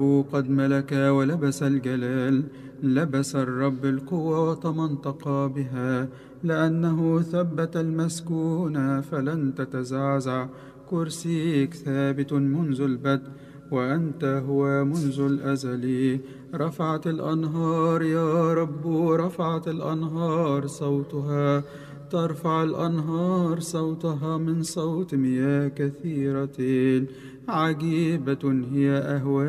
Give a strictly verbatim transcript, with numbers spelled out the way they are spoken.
قد ملك ولبس الجلال، لبس الرب القوة وتمنطق بها، لأنه ثبت المسكون فلن تتزعزع. كرسيك ثابت منذ البدء، وأنت هو منذ الأزل. رفعت الأنهار يا رب، رفعت الأنهار صوتها، ترفع الأنهار صوتها من صوت مياه كثيرة. عجيبة هي أهوال